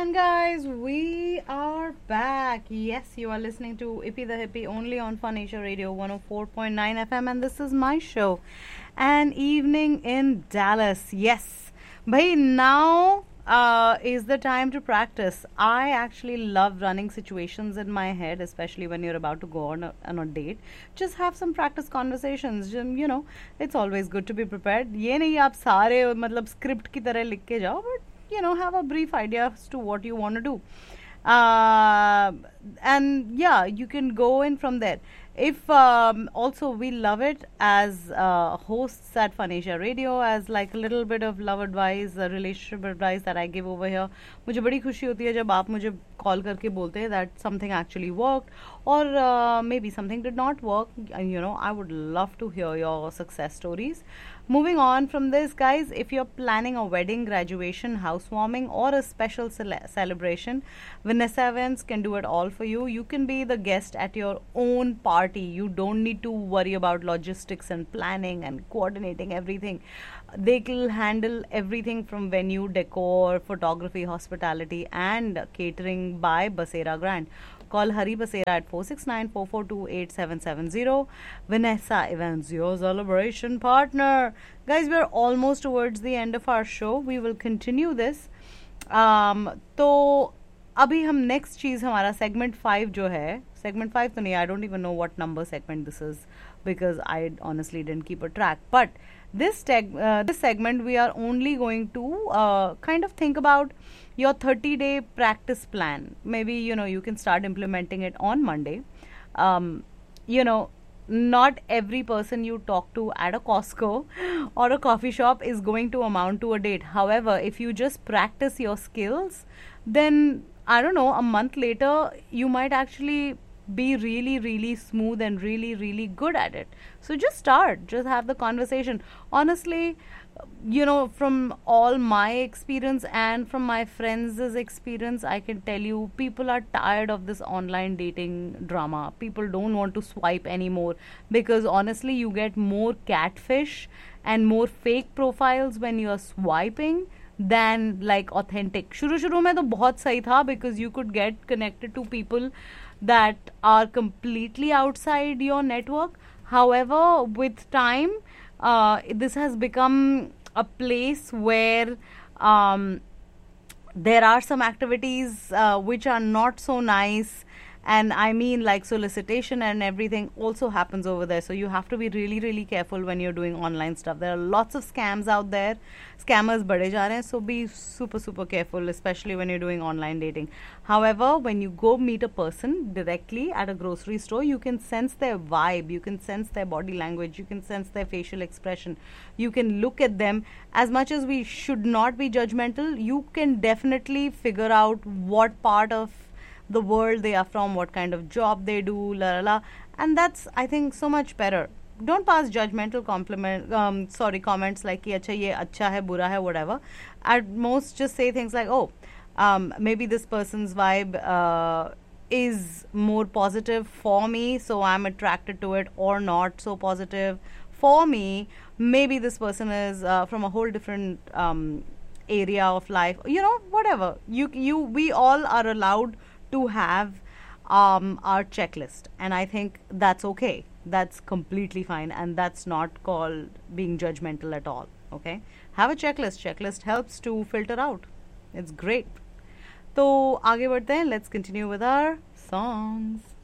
on, guys? We are back. Yes, you are listening to Ippy the Hippie only on Fun Asia Radio 104.9 FM, and this is my show, An Evening in Dallas. Yes, bhai, now is the time to practice. I actually love running situations in my head, especially when you're about to go on a date. Just have some practice conversations. It's always good to be prepared. ये नहीं आप सारे मतलब script की तरह लिख के जाओ, but have a brief idea as to what you want to do. And yeah, you can go in from there. If also we love it as hosts at Fun Asia Radio, as like a little bit of love advice, relationship advice that I give over here. मुझे बड़ी खुशी होती है जब आप मुझे call करके बोलते हैं that something actually worked or maybe something did not work. And I would love to hear your success stories. Moving on from this, guys, if you're planning a wedding, graduation, housewarming, or a special celebration, Vanessa Events can do it all for you. You can be the guest at your own party. You don't need to worry about logistics and planning and coordinating everything. They will handle everything from venue, decor, photography, hospitality, and catering by Basera Grand. Call Hari Basera at 469-442-8770. Vanessa Events, your celebration partner. Guys, we're almost towards the end of our show. We will continue this. तो अभी हम next चीज़ हमारा segment 5 जो है, segment 5 तो नहीं, I don't even know what number segment this is because I honestly didn't keep a track. But this segment we are only going to kind of think about your 30-day practice plan. Maybe you can start implementing it on Monday. Not every person you talk to at a Costco or a coffee shop is going to amount to a date. However, if you just practice your skills, then I don't know, a month later you might actually be really, really smooth and really, really good at it. So just start, just have the conversation. Honestly, from all my experience and from my friends' experience, I can tell you people are tired of this online dating drama. People don't want to swipe anymore because honestly you get more catfish and more fake profiles when you are swiping than like authentic. शुरू में तो बहुत सही था because you could get connected to people that are completely outside your network. However, with time, this has become a place where there are some activities which are not so nice. And I mean, like solicitation and everything also happens over there. So you have to be really, really careful when you're doing online stuff. There are lots of scams out there. Scammers बढ़े जा रहे हैं. So be super, super careful, especially when you're doing online dating. However, when you go meet a person directly at a grocery store, you can sense their vibe. You can sense their body language. You can sense their facial expression. You can look at them. As much as we should not be judgmental, you can definitely figure out what part of the world they are from, what kind of job they do, and that's, I think, so much better. Don't pass judgmental comments like कि अच्छा ये अच्छा है बुरा है whatever. At most just say things like, maybe this person's vibe is more positive for me, so I'm attracted to it, or not so positive for me. Maybe this person is from a whole different area of life, whatever. We all are allowed to have our checklist, and I think that's okay. That's completely fine, and that's not called being judgmental at all. Okay, have a checklist helps to filter out. It's great. तो आगे बढ़ते हैं. Let's continue with our songs.